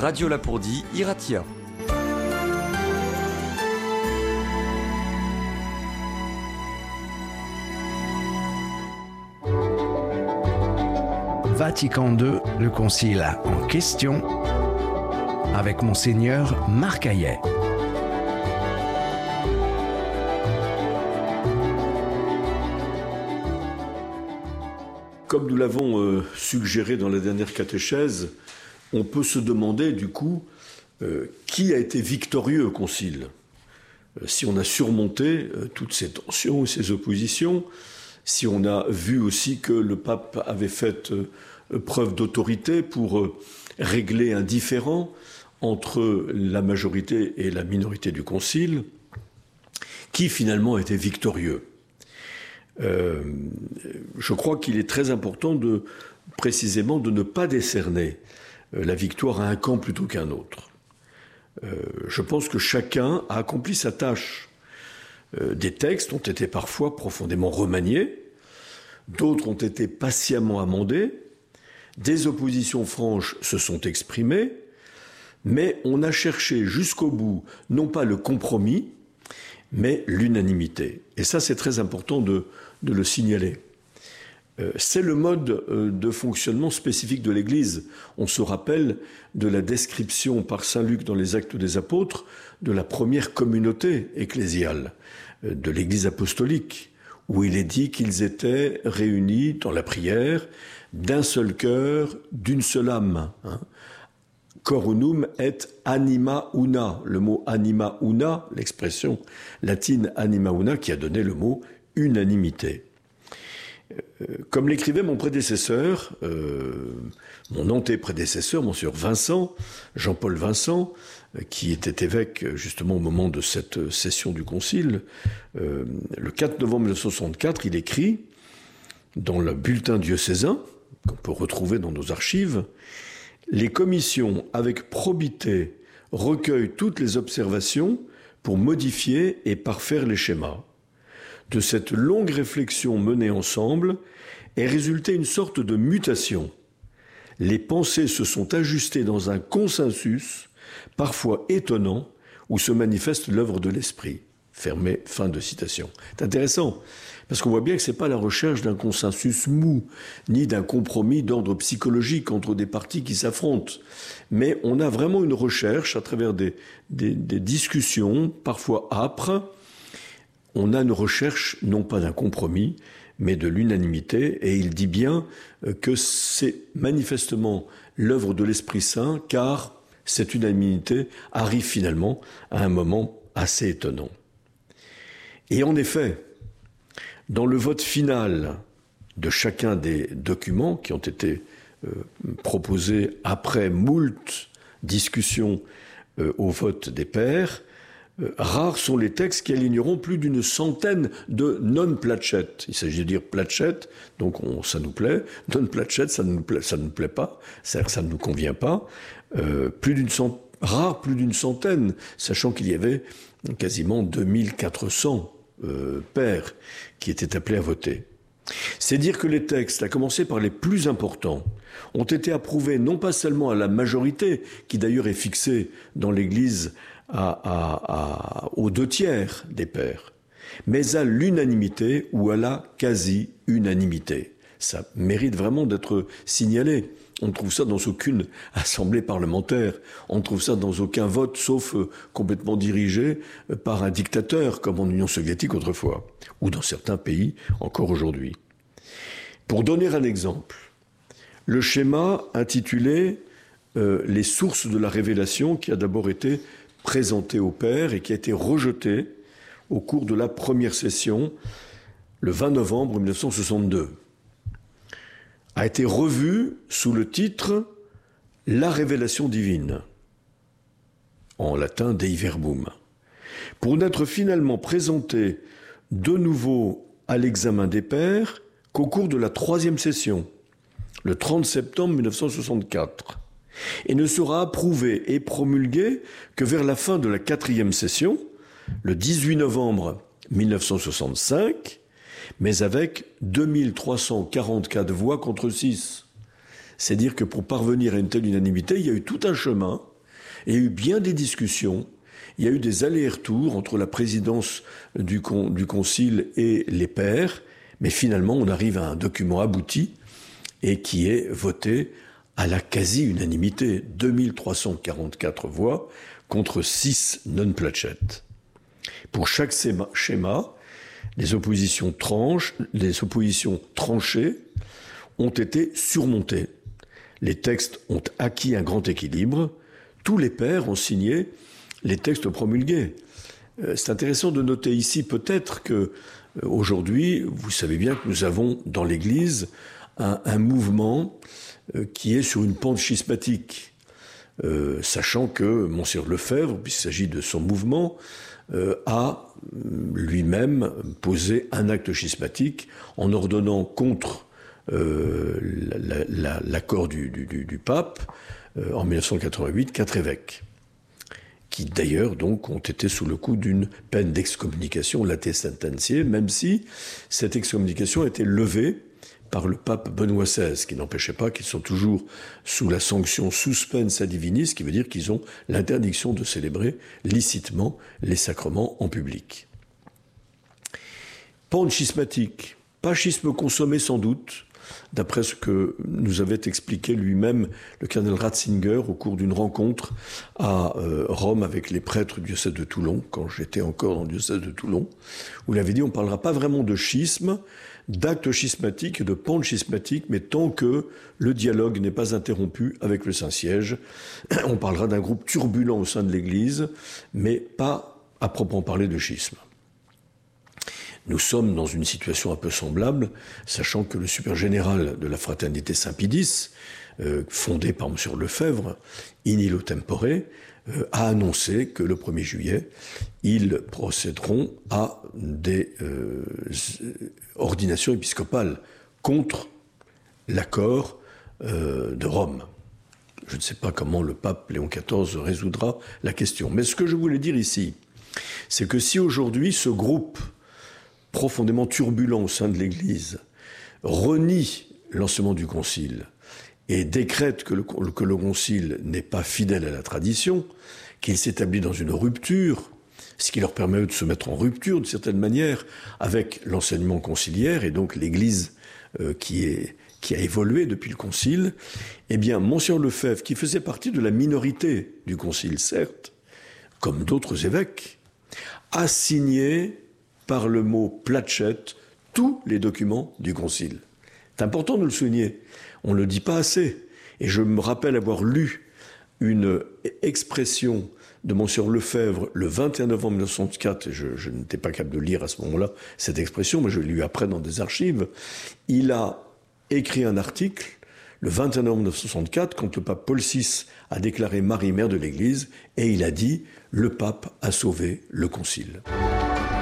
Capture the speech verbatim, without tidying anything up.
Radio Lapourdie, Iratia. Vatican deux, le concile en question, avec Monseigneur Marc Hayet. Comme nous l'avons euh, suggéré dans la dernière catéchèse, on peut se demander du coup euh, qui a été victorieux au concile. Euh, si on a surmonté euh, toutes ces tensions et ces oppositions, si on a vu aussi que le pape avait fait euh, preuve d'autorité pour euh, régler un différend entre la majorité et la minorité du concile, qui finalement a été victorieux. Euh, je crois qu'il est très important de, précisément, de ne pas décerner euh, la victoire à un camp plutôt qu'à un autre. Euh, je pense que chacun a accompli sa tâche. Euh, des textes ont été parfois profondément remaniés, d'autres ont été patiemment amendés, des oppositions franches se sont exprimées, mais on a cherché jusqu'au bout, non pas le compromis, mais l'unanimité. Et ça, c'est très important de, de le signaler. Euh, c'est le mode euh, de fonctionnement spécifique de l'Église. On se rappelle de la description par saint Luc dans les Actes des Apôtres de la première communauté ecclésiale, euh, de l'Église apostolique, où il est dit qu'ils étaient réunis dans la prière d'un seul cœur, d'une seule âme. Hein. Cor unum et anima una. Le mot anima una, l'expression latine anima una, qui a donné le mot unanimité. Comme l'écrivait mon prédécesseur, euh, mon antéprédécesseur, Monseigneur Vincent, Jean-Paul Vincent, qui était évêque justement au moment de cette session du Concile, euh, le quatre novembre mille neuf cent soixante-quatre, il écrit dans le bulletin diocésain, qu'on peut retrouver dans nos archives, « Les commissions, avec probité, recueillent toutes les observations pour modifier et parfaire les schémas. De cette longue réflexion menée ensemble est résultée une sorte de mutation. Les pensées se sont ajustées dans un consensus, parfois étonnant, où se manifeste l'œuvre de l'esprit. » Fermé, fin de citation. C'est intéressant, parce qu'on voit bien que ce n'est pas la recherche d'un consensus mou, ni d'un compromis d'ordre psychologique entre des partis qui s'affrontent. Mais on a vraiment une recherche, à travers des, des, des discussions, parfois âpres, on a une recherche non pas d'un compromis, mais de l'unanimité, et il dit bien que c'est manifestement l'œuvre de l'Esprit Saint, car cette unanimité arrive finalement à un moment assez étonnant. Et en effet, dans le vote final de chacun des documents qui ont été euh, proposés après moult discussions euh, au vote des pairs, euh, rares sont les textes qui aligneront plus d'une centaine de non-placet. Il s'agit de dire placet, donc on, ça nous plaît. Non-placet, ça ne nous plaît, ça ne nous plaît pas, c'est-à-dire ça ne nous convient pas. Euh, plus d'une centaine, rare plus d'une centaine, sachant qu'il y avait quasiment deux mille quatre cents euh, pairs qui étaient appelés à voter. C'est dire que les textes, à commencer par les plus importants, ont été approuvés non pas seulement à la majorité, qui d'ailleurs est fixée dans l'Église à, à, à, aux deux tiers des pairs, mais à l'unanimité ou à la quasi-unanimité. Ça mérite vraiment d'être signalé. On ne trouve ça dans aucune assemblée parlementaire, on ne trouve ça dans aucun vote, sauf euh, complètement dirigé euh, par un dictateur, comme en Union soviétique autrefois, ou dans certains pays encore aujourd'hui. Pour donner un exemple, le schéma intitulé euh, « Les sources de la révélation » qui a d'abord été présenté au père et qui a été rejeté au cours de la première session, le vingt novembre mille neuf cent soixante-deux. A été revu sous le titre « La révélation divine », en latin « Dei Verbum », pour n'être finalement présenté de nouveau à l'examen des pairs qu'au cours de la troisième session, le trente septembre mille neuf cent soixante-quatre, et ne sera approuvé et promulgué que vers la fin de la quatrième session, le dix-huit novembre mille neuf cent soixante-cinq, mais avec deux mille trois cent quarante-quatre voix contre six. C'est dire que pour parvenir à une telle unanimité, il y a eu tout un chemin Et il y a eu bien des discussions, il y a eu des allers-retours entre la présidence du, con, du concile et les pères, mais finalement on arrive à un document abouti et qui est voté à la quasi-unanimité, deux mille trois cent quarante-quatre voix contre six non-placet. Pour chaque schéma, les oppositions, tranches, les oppositions tranchées ont été surmontées. Les textes ont acquis un grand équilibre. Tous les pères ont signé les textes promulgués. C'est intéressant de noter ici peut-être que aujourd'hui, vous savez bien que nous avons dans l'Église un, un mouvement qui est sur une pente schismatique, euh, sachant que Monseigneur Lefebvre, puisqu'il s'agit de son mouvement, euh, a lui-même posé un acte schismatique en ordonnant contre euh, la, la, l'accord du, du, du pape euh, en dix-neuf cent quatre-vingt-huit quatre évêques, qui d'ailleurs donc ont été sous le coup d'une peine d'excommunication late sententiae, même si cette excommunication a été levée par le pape Benoît seize, qui n'empêchait pas qu'ils sont toujours sous la sanction suspensa divinis, ce qui veut dire qu'ils ont l'interdiction de célébrer licitement les sacrements en public. Pente schismatique, pas schisme consommé sans doute, d'après ce que nous avait expliqué lui-même le cardinal Ratzinger au cours d'une rencontre à euh, Rome avec les prêtres du diocèse de Toulon, quand j'étais encore dans le diocèse de Toulon, où il avait dit on ne parlera pas vraiment de schisme, d'actes schismatiques et de pente schismatique, mais tant que le dialogue n'est pas interrompu avec le Saint-Siège, on parlera d'un groupe turbulent au sein de l'Église, mais pas à proprement parler de schisme. Nous sommes dans une situation un peu semblable, sachant que le super général de la Fraternité Saint-Pidis, euh, fondé par M. Lefebvre, in illo tempore, euh, a annoncé que le premier juillet, ils procéderont à des euh, ordinations épiscopales contre l'accord euh, de Rome. Je ne sais pas comment le pape Léon quatorze résoudra la question. Mais ce que je voulais dire ici, c'est que si aujourd'hui ce groupe profondément turbulent au sein de l'Église renie l'enseignement du Concile et décrète que le, que le Concile n'est pas fidèle à la tradition, qu'il s'établit dans une rupture, ce qui leur permet de se mettre en rupture d'une certaine manière avec l'enseignement conciliaire et donc l'Église euh, qui, est, qui a évolué depuis le Concile, eh bien, Monseigneur Lefebvre, qui faisait partie de la minorité du Concile, certes, comme d'autres évêques, a signé par le mot placet tous les documents du Concile. C'est important de le souligner. On ne le dit pas assez. Et je me rappelle avoir lu une expression de Monseigneur Lefebvre le vingt et un novembre mille neuf cent soixante-quatre, et je, je n'étais pas capable de lire à ce moment-là cette expression, mais je l'ai lu après dans des archives. Il a écrit un article le vingt et un novembre mille neuf cent soixante-quatre, quand le pape Paul six a déclaré Marie mère de l'Église, et il a dit « Le pape a sauvé le Concile ».